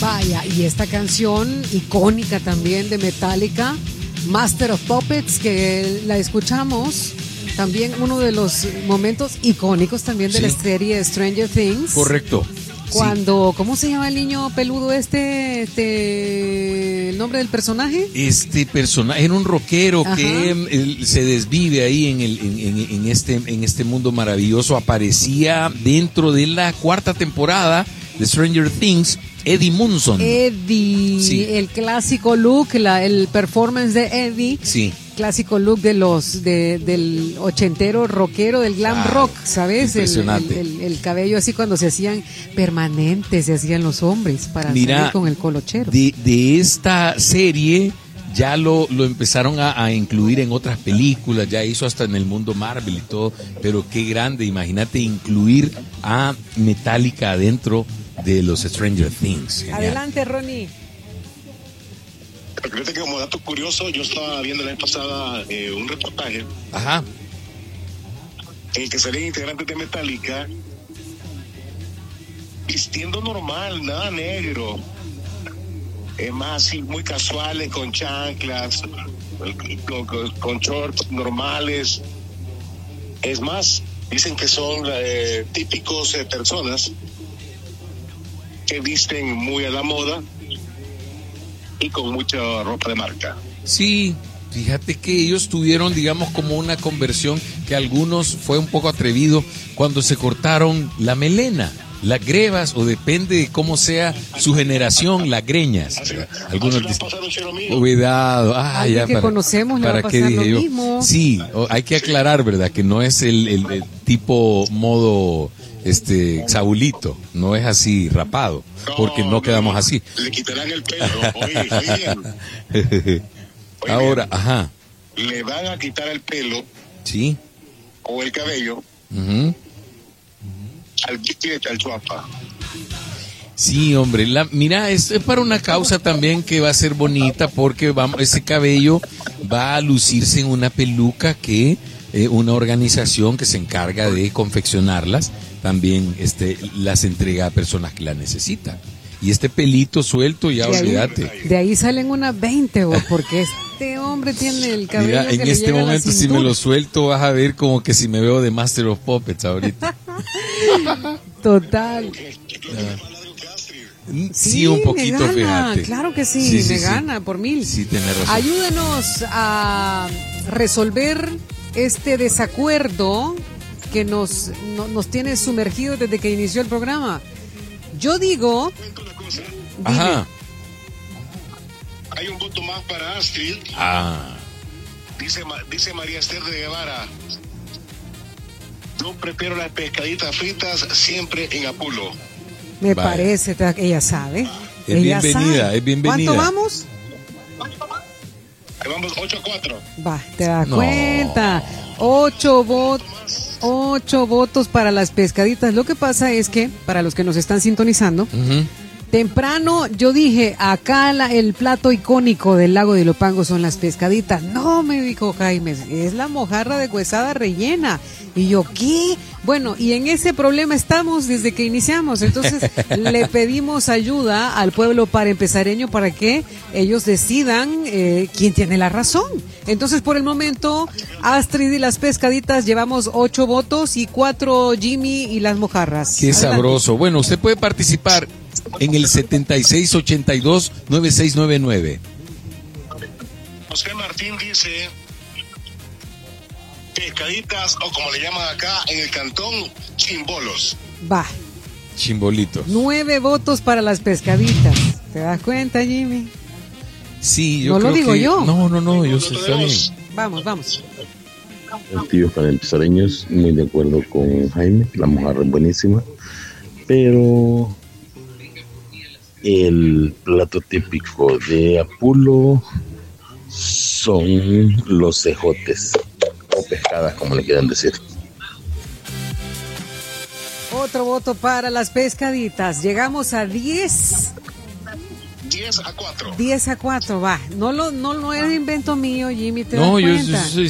Vaya, y esta canción icónica también de Metallica, Master of Puppets, que la escuchamos, también uno de los momentos icónicos también de la serie Stranger Things. Correcto. Cuando, ¿cómo se llama el niño peludo el nombre del personaje? Este personaje era un rockero. Ajá. Que se desvive ahí en este mundo maravilloso. Aparecía dentro de la 4ª temporada de Stranger Things, Eddie Munson. Eddie, sí. El clásico look, el performance de Eddie. Sí. Clásico look del ochentero rockero, del glam rock, ¿sabes? Impresionante. El cabello así cuando se hacían permanentes, se hacían los hombres para salir con el colochero. De esta serie ya lo empezaron a incluir en otras películas, ya hizo hasta en el mundo Marvel y todo, pero qué grande, imagínate incluir a Metallica adentro de los Stranger Things. Genial. Adelante, Ronnie. Fíjate que como dato curioso, yo estaba viendo la vez pasada un reportaje. Ajá. En el que salían integrantes de Metallica vistiendo normal, nada negro. Más así, muy casuales, con chanclas, con shorts normales. Es más, dicen que son típicos personas que visten muy a la moda y con mucha ropa de marca. Sí, fíjate que ellos tuvieron, digamos, como una conversión que a algunos fue un poco atrevido cuando se cortaron la melena, las grebas, o depende de cómo sea su generación, las greñas. Algunos dicen, cuidado, ya que conocemos, para qué dije yo. Mismo. Sí, hay que aclarar, ¿verdad? Que no es el tipo modo Saulito, no es así rapado, porque no quedamos así. Le quitarán el pelo, oye ahora, ajá. Le van a quitar el pelo, sí, o el cabello, al chuapa. Sí, hombre, mira, es para una causa también que va a ser bonita, porque ese cabello va a lucirse en una peluca que una organización que se encarga de confeccionarlas también las entrega a personas que la necesitan. Y este pelito suelto, ya olvídate. De ahí salen unas 20, porque este hombre tiene el cabello. Mira, en este momento, si me lo suelto, vas a ver como que si me veo de Master of Puppets ahorita. Total. Sí, un poquito, fíjate. Claro que sí, me gana por 1000. Sí, tenés razón. Ayúdenos a resolver este desacuerdo que nos tiene sumergidos desde que inició el programa. Yo digo... Ajá. Hay un voto más para Astrid. Dice María Esther de Guevara: yo prefiero las pescaditas fritas siempre en Apulo. Me parece, ella sabe. Es bienvenida. ¿Cuánto vamos? Vamos 8-4. Va, te das cuenta. 8 votos para las pescaditas. Lo que pasa es que, para los que nos están sintonizando, temprano yo dije, acá el plato icónico del lago de Ilopango son las pescaditas. No, me dijo Jaime, es la mojarra de huesada rellena. Y yo, ¿qué? Bueno, y en ese problema estamos desde que iniciamos. Entonces le pedimos ayuda al pueblo empezareño para que ellos decidan quién tiene la razón. Entonces, por el momento, Astrid y las pescaditas llevamos 8 votos y 4 Jimmy y las mojarras. Qué adelante. Sabroso. Bueno, usted puede participar en el 7682-9699. José Martín dice: pescaditas, o como le llaman acá en el cantón, chimbolos. Va. Chimbolitos. 9 votos para las pescaditas. ¿Te das cuenta, Jimmy? Sí, yo no creo lo digo que... yo. No, yo sé, está bien. Vamos. Tíos para empezareños, muy de acuerdo con Jaime, la mojarra es buenísima, pero el plato típico de Apulo son los cejotes, o pescadas, como le quieran decir. Otro voto para las pescaditas. Llegamos a 10. 10-4. 10-4, va. No es invento mío, Jimmy, ¿te das cuenta? Yo